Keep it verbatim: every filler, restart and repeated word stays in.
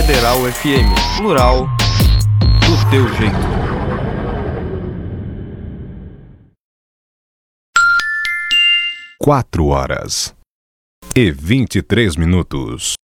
Federal F M, plural, do teu jeito. Quatro horas e vinte e três minutos.